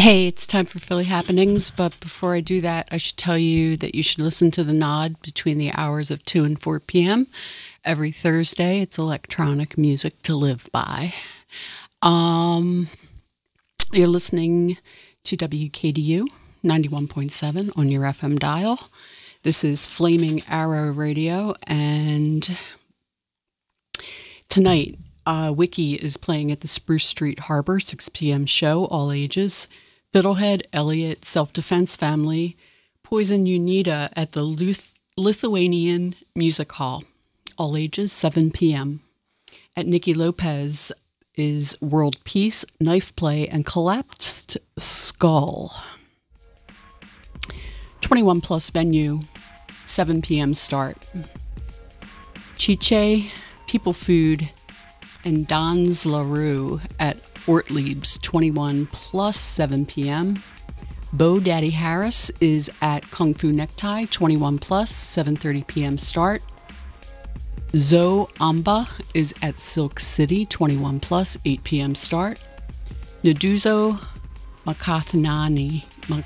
Hey, it's time for Philly Happenings, but before I do that, I should tell you that you should listen to The Nod between the hours of 2 and 4 p.m. every Thursday. It's electronic music to live by. You're listening to WKDU 91.7 on your FM dial. This is Flaming Arrow Radio, and tonight, Wiki is playing at the Spruce Street Harbor, 6 p.m. show, all ages. Fiddlehead, Elliott, Self-Defense Family, Poison Unita at the Lithuanian Music Hall, all ages, 7 p.m. At Nicky Lopez is World Peace, Knife Play, and Collapsed Skull. 21 plus venue, 7 p.m. start. Chiche, People Food, and Don's LaRue at Ortlieb's, 21 plus, 7 p.m. Bo Daddy Harris is at Kung Fu Necktie, 21 plus, 7:30 p.m. start. Zoe Amba is at Silk City, 21 plus, 8 p.m. start. Naduzo Makathini,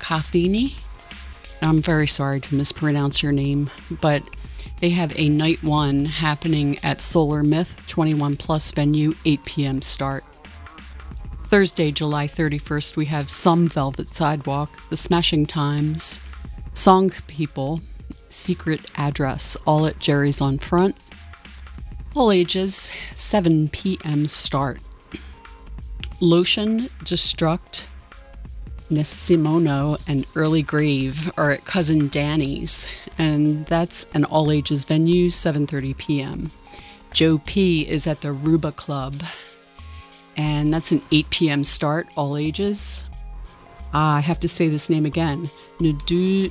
I'm very sorry to mispronounce your name, but they have a night one happening at Solar Myth, 21 plus venue, 8 p.m. start. Thursday, July 31st, we have Some Velvet Sidewalk, The Smashing Times, Song People, Secret Address, all at Jerry's on Front. All ages, 7 p.m. start. Lotion, Destruct, Nesimono, and Early Grave are at Cousin Danny's, and that's an all-ages venue, 7:30 p.m. Joe P. is at the Ruba Club, and that's an 8 p.m. start, all ages. I have to say this name again. Naduzo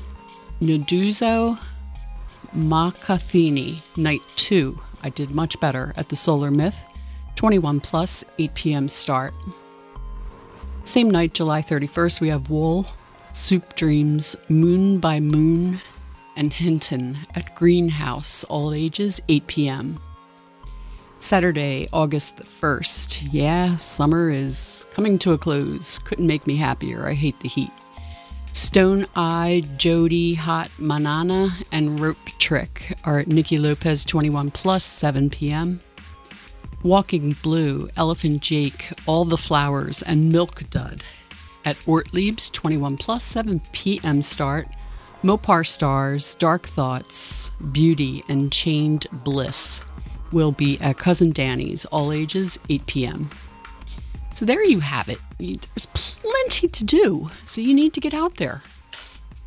Makathini, night 2. I did much better at the Solar Myth, 21 plus, 8 p.m. start. Same night, July 31st, we have Wool, Soup Dreams, Moon by Moon, and Hinton at Greenhouse, all ages, 8 p.m. Saturday, August the 1st. Yeah, summer is coming to a close. Couldn't make me happier. I hate the heat. Stone Eye, Jody, Hot Manana, and Rope Trick are at Nicky Lopez, 21 plus, 7 p.m. Walking Blue, Elephant Jake, All the Flowers, and Milk Dud at Ortlieb's, 21 plus, 7 p.m. start. Mopar Stars, Dark Thoughts, Beauty, and Chained Bliss will be at Cousin Danny's, all ages, 8 p.m. So there you have it. There's plenty to do, so you need to get out there.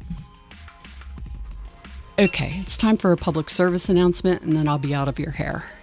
Okay, it's time for a public service announcement, and then I'll be out of your hair.